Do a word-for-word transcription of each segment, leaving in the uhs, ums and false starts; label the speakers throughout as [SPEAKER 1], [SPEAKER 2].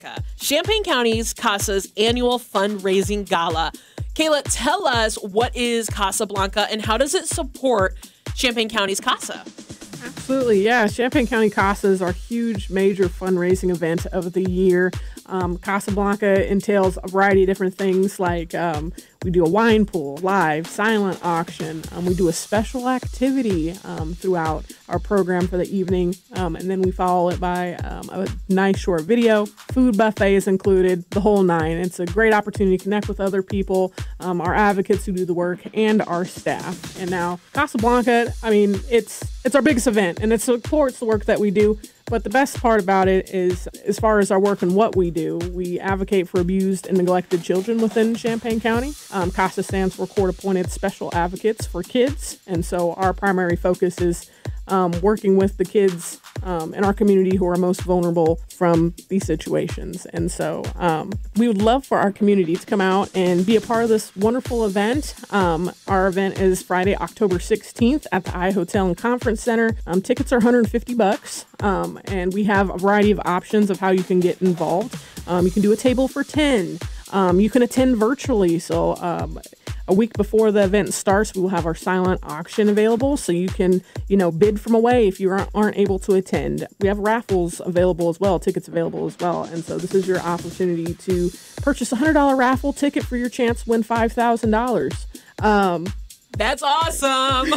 [SPEAKER 1] Champaign County's CASA's annual fundraising gala. Kayla, tell us, what is Casablanca and how does it support Champaign County's CASA?
[SPEAKER 2] Absolutely, yeah. Champaign County CASA is our huge major fundraising event of the year. Um, Casablanca entails a variety of different things like um, we do a wine pool, live, silent auction. Um, we do a special activity um, throughout our program for the evening, um, and then we follow it by um, a nice short video. Food buffet is included, the whole nine. It's a great opportunity to connect with other people, um, our advocates who do the work, and our staff. And now Casablanca, I mean, it's it's our biggest event, and it supports the work that we do. But the best part about it is, as far as our work and what we do, we advocate for abused and neglected children within Champaign County. Um, CASA stands for Court-Appointed Special Advocates for Kids, and so our primary focus is um, working with the kids um, in our community who are most vulnerable from these situations. And so um, we would love for our community to come out and be a part of this wonderful event. Um, our event is Friday, October sixteenth at the I Hotel and Conference Center. Um, tickets are one hundred fifty bucks. Um, and we have a variety of options of how you can get involved. Um, you can do a table for ten. Um, you can attend virtually. So um, a week before the event starts, we will have our silent auction available. So you can, you know, bid from away if you aren't, aren't able to attend. We have raffles available as well, tickets available as well. And so this is your opportunity to purchase a one hundred dollars raffle ticket for your chance to win five thousand dollars. Um,
[SPEAKER 1] That's awesome.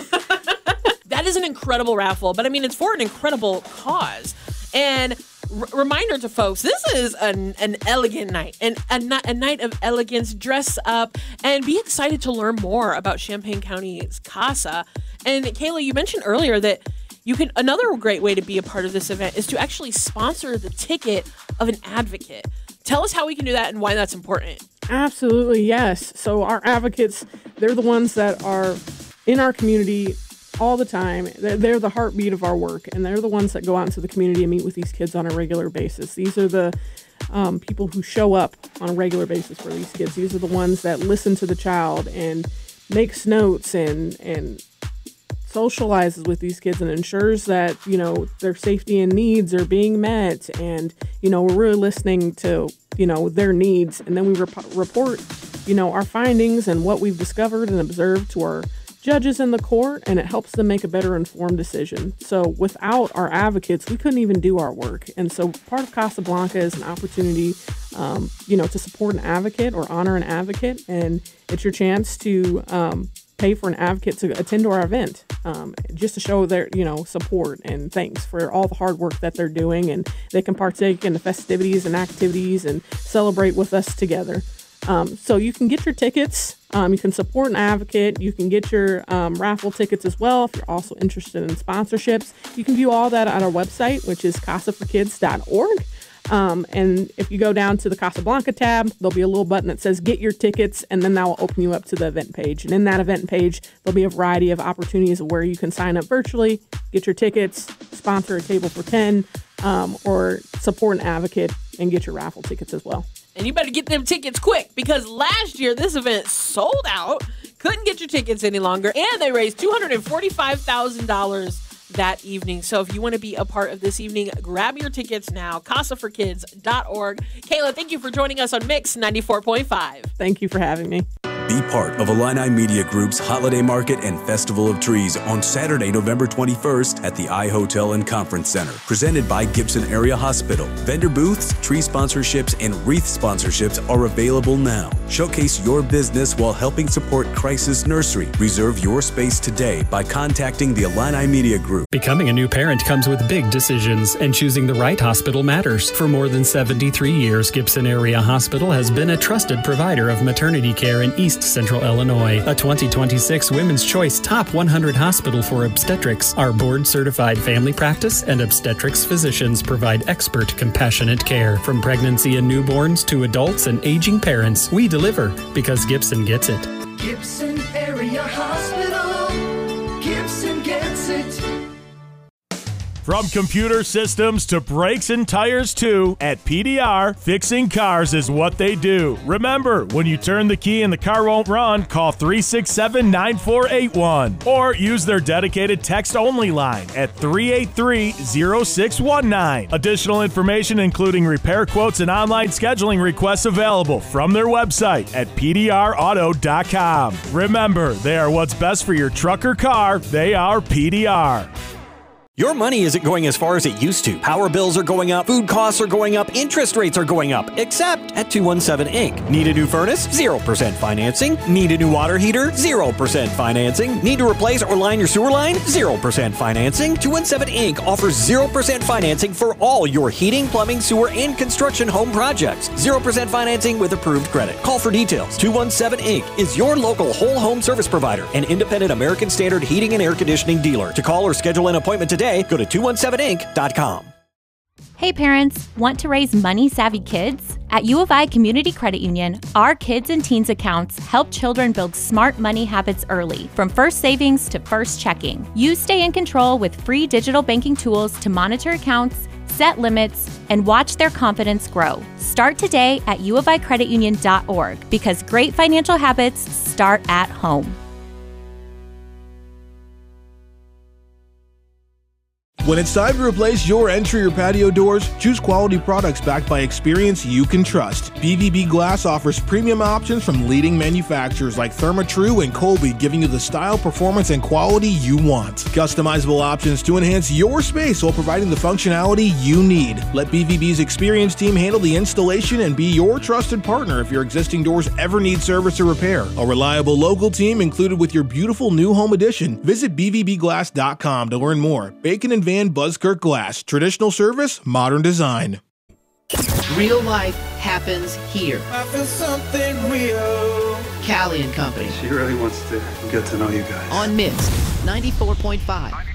[SPEAKER 1] That is an incredible raffle, but I mean, it's for an incredible cause. And r- reminder to folks, this is an, an elegant night, and a, a night of elegance. Dress up and be excited to learn more about Champaign County's CASA. And Kayla, you mentioned earlier that you can, another great way to be a part of this event is to actually sponsor the ticket of an advocate. Tell us how we can do that and why that's important.
[SPEAKER 2] Absolutely, yes. So our advocates, they're the ones that are in our community all the time. They're, they're the heartbeat of our work, and they're the ones that go out into the community and meet with these kids on a regular basis. These are the um, people who show up on a regular basis for these kids. These are the ones that listen to the child and makes notes and and socializes with these kids and ensures that, you know, their safety and needs are being met. And, you know, we're really listening to, you know, their needs. And then we rep- report, you know, our findings and what we've discovered and observed to our judges in the court, and it helps them make a better informed decision. So without our advocates, we couldn't even do our work. And so part of Casablanca is an opportunity, um, you know, to support an advocate or honor an advocate. And it's your chance to um, pay for an advocate to attend to our event, um, just to show their, you know, support and thanks for all the hard work that they're doing. And they can partake in the festivities and activities and celebrate with us together. Um, so you can get your tickets. Um, you can support an advocate. You can get your um, raffle tickets as well if you're also interested in sponsorships. You can view all that on our website, which is casa for kids dot org. Um, and if you go down to the Casablanca tab, there'll be a little button that says Get Your Tickets, and then that will open you up to the event page. And in that event page, there'll be a variety of opportunities where you can sign up virtually, get your tickets, sponsor a table for ten, um, or support an advocate and get your raffle tickets as well.
[SPEAKER 1] And you better get them tickets quick, because last year this event sold out, couldn't get your tickets any longer, and they raised two hundred forty-five thousand dollars that evening. So if you want to be a part of this evening, grab your tickets now, casa for kids dot org. Kayla, thank you for joining us on Mix ninety-four point five.
[SPEAKER 2] Thank you for having me.
[SPEAKER 3] Be part of Illini Media Group's Holiday Market and Festival of Trees on Saturday, November twenty-first at the I Hotel and Conference Center, presented by Gibson Area Hospital. Vendor booths, tree sponsorships, and wreath sponsorships are available now. Showcase your business while helping support Crisis Nursery. Reserve your space today by contacting the Illini Media Group.
[SPEAKER 4] Becoming a new parent comes with big decisions, and choosing the right hospital matters. For more than seventy-three years, Gibson Area Hospital has been a trusted provider of maternity care in East Central Illinois, a twenty twenty-six Women's Choice Top one hundred Hospital for Obstetrics. Our board-certified family practice and obstetrics physicians provide expert, compassionate care. From pregnancy and newborns to adults and aging parents, we deliver because Gibson gets it.
[SPEAKER 5] Gibson Area Hospital. Gibson gets it. From computer systems to brakes and tires too, at P D R, fixing cars is what they do. Remember, when you turn the key and the car won't run, call three six seven, nine four eight one or use their dedicated text-only line at three eight three, zero six one nine. Additional information including repair quotes and online scheduling requests available from their website at P D R auto dot com. Remember, they are what's best for your truck or car. They are P D R.
[SPEAKER 6] Your money isn't going as far as it used to. Power bills are going up, food costs are going up, interest rates are going up, except at two one seven Incorporated. Need a new furnace? zero percent financing. Need a new water heater? zero percent financing. Need to replace or line your sewer line? zero percent financing. two one seven Incorporated offers zero percent financing for all your heating, plumbing, sewer, and construction home projects. zero percent financing with approved credit. Call for details. two one seven Incorporated is your local whole home service provider, an independent American Standard heating and air conditioning dealer. To call or schedule an appointment today, go to two one seven inc dot com.
[SPEAKER 7] Hey parents, want to raise money-savvy kids? At U of I Community Credit Union, our kids and teens accounts help children build smart money habits early, from first savings to first checking. You stay in control with free digital banking tools to monitor accounts, set limits, and watch their confidence grow. Start today at u of i credit union dot org because great financial habits start at home.
[SPEAKER 8] When it's time to replace your entry or patio doors, choose quality products backed by experience you can trust. B V B Glass offers premium options from leading manufacturers like Therma-Tru and Colby, giving you the style, performance, and quality you want. Customizable options to enhance your space while providing the functionality you need. Let B V B's experienced team handle the installation and be your trusted partner if your existing doors ever need service or repair. A reliable local team included with your beautiful new home addition. Visit b v b glass dot com to learn more. Bacon and Van Buzzkirk Glass. Traditional service, modern design.
[SPEAKER 9] Real life happens here.
[SPEAKER 10] I feel something real.
[SPEAKER 9] Callie and Company.
[SPEAKER 11] She really wants to get to know you guys.
[SPEAKER 9] On Mix ninety-four point five.